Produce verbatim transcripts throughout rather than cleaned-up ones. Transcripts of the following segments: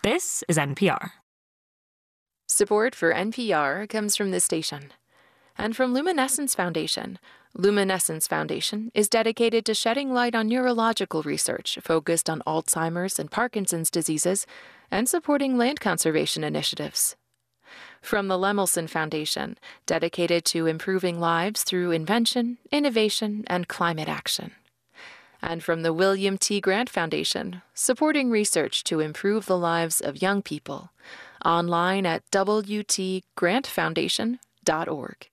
This is N P R. Support for N P R comes from this station and from Luminescence Foundation. Luminescence Foundation is dedicated to shedding light on neurological research focused on Alzheimer's and Parkinson's diseases and supporting land conservation initiatives. From the Lemelson Foundation, dedicated to improving lives through invention, innovation, and climate action. And from the William T. Grant Foundation, supporting research to improve the lives of young people. Online at w t grant foundation dot org.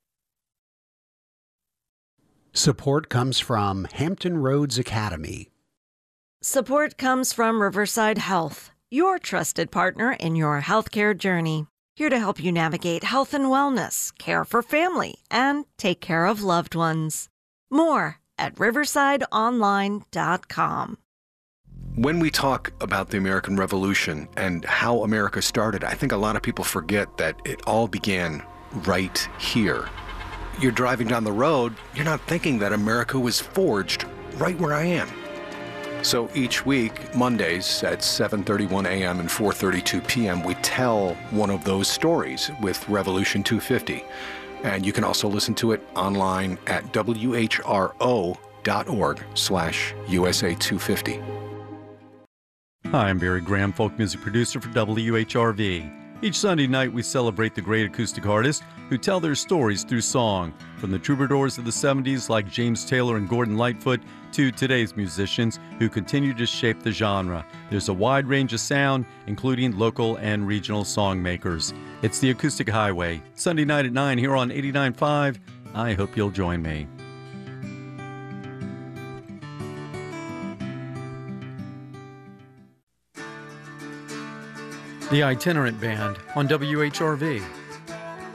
Support comes from Hampton Roads Academy. Support comes from Riverside Health, your trusted partner in your healthcare journey. Here to help you navigate health and wellness, care for family, and take care of loved ones. More at riverside online dot com. When we talk about the American Revolution and how America started, I think a lot of people forget that it all began right here. You're driving down the road, you're not thinking that America was forged right where I am. So each week, Mondays at seven thirty-one a m and four thirty-two p m, we tell one of those stories with Revolution two fifty. And you can also listen to it online at w h r o dot org slash U S A two fifty. Hi, I'm Barry Graham, folk music producer for W H R V. Each Sunday night, we celebrate the great acoustic artists who tell their stories through song, from the troubadours of the seventies like James Taylor and Gordon Lightfoot to today's musicians who continue to shape the genre. There's a wide range of sound, including local and regional song makers. It's the Acoustic Highway, Sunday night at nine here on eighty-nine point five. I hope you'll join me. The Itinerant Band on W H R V.